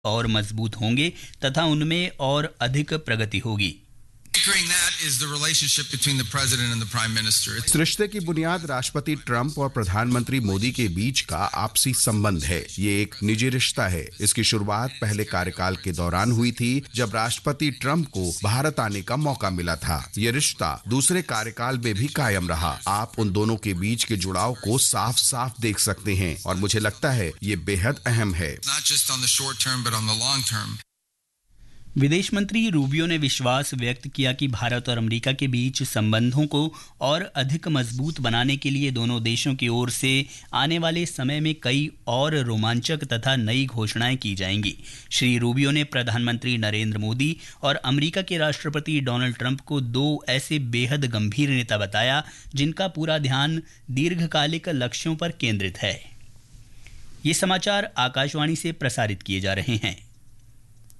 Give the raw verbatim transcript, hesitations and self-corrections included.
और मजबूत होंगे तथा उनमें और अधिक प्रगति होगी। इस रिश्ते की बुनियाद राष्ट्रपति ट्रंप और प्रधानमंत्री मोदी के बीच का आपसी संबंध है। ये एक निजी रिश्ता है। इसकी शुरुआत पहले कार्यकाल के दौरान हुई थी, जब राष्ट्रपति ट्रंप को भारत आने का मौका मिला था। ये रिश्ता दूसरे कार्यकाल में भी कायम रहा। आप उन दोनों के बीच के जुड़ाव को साफ साफ देख सकते हैं और मुझे लगता है ये बेहद अहम है। विदेश मंत्री रूबियो ने विश्वास व्यक्त किया कि भारत और अमेरिका के बीच संबंधों को और अधिक मजबूत बनाने के लिए दोनों देशों की ओर से आने वाले समय में कई और रोमांचक तथा नई घोषणाएं की जाएंगी। श्री रूबियो ने प्रधानमंत्री नरेंद्र मोदी और अमेरिका के राष्ट्रपति डोनाल्ड ट्रंप को दो ऐसे बेहद गंभीर नेता बताया जिनका पूरा ध्यान दीर्घकालिक लक्ष्यों पर केंद्रित है। ये समाचार आकाशवाणी से प्रसारित किए जा रहे हैं।